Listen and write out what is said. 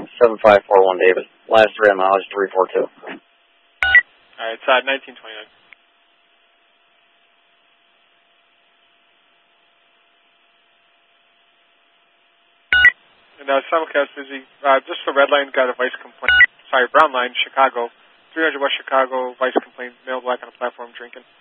7541 David. Last three on mileage 342. Alright, it's 1929. And simulcast busy. Just the red line got a vice complaint. Sorry, brown line, Chicago. 300 West Chicago, vice complaint, male black on a platform drinking.